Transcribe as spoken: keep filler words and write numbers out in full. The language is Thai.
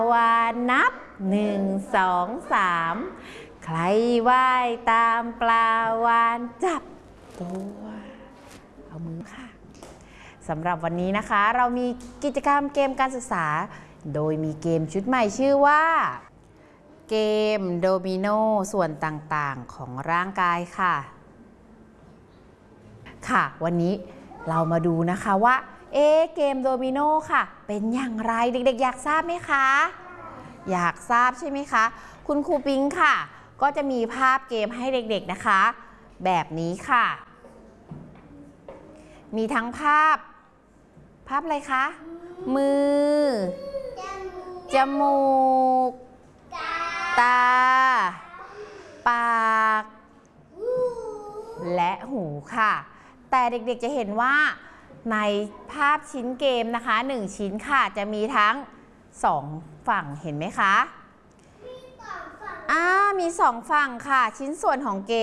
วานนับหนึ่งสองสามใครว่ายตามปลาวานจับตัวเอามือค่ะสำหรับวันนี้นะคะเรามีกิจกรรมเกมการศึกษาโดยมีเกมชุดใหม่ชื่อว่าเกมโดมิโนส่วนต่างๆของร่างกายค่ะค่ะวันนี้เรามาดูนะคะว่าเอ๊เกมโดมิโนค่ะเป็นอย่างไรเด็กๆอยากทราบไหมคะอยากทราบใช่ไหมคะคุณครูปิงค่ะก็จะมีภาพเกมให้เด็กๆนะคะแบบนี้ค่ะมีทั้งภาพภาพอะไรคะมือจมูกตาปากและหูค่ะแต่เด็กๆจะเห็นว่าในภาพชิ้นเกมนะคะหนึ่งชิ้นค่ะจะมีทั้งสองฝั่งเห็นไหมคะอ่ามีสองฝั่งค่ะชิ้นส่วนของเก